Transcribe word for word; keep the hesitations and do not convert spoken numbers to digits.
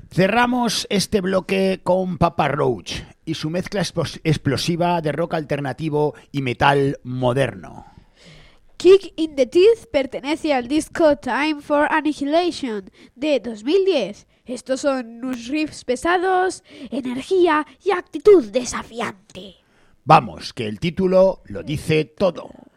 Cerramos este bloque con Papa Roach y su mezcla explosiva de rock alternativo y metal moderno. Kick in the Teeth pertenece al disco Time for Annihilation de dos mil diez. Estos son unos riffs pesados, energía y actitud desafiante. Vamos, que el título lo dice todo.